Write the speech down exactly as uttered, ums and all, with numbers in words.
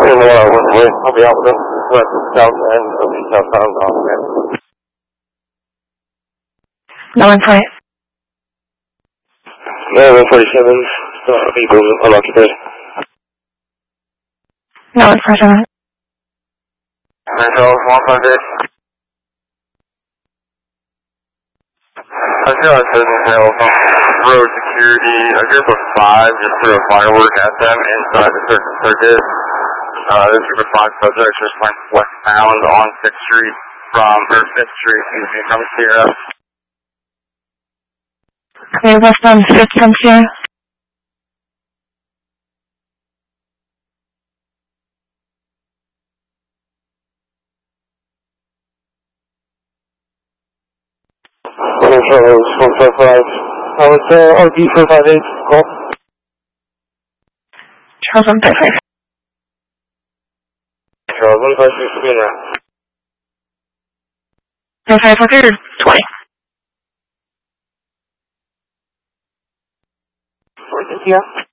in the one I went with. I'll be out with them. West South End. It'll be southbound off there. No one point. Yeah, one forty-seven. So I'll be moving unoccupied. No one forty-seven. Metro one five eight. I feel like there's a road security, a group of five just threw a firework at them inside the circuit circuit. Uh, this group of five subjects just went westbound on sixth Street from, or fifth Street, excuse me, from Sierra. Okay, westbound fifth from Sierra. Metro one five five. I was uh, R D four five eight. Call. Charles one five five. Charles one five six, come in now. five five one hundred twenty. Yeah.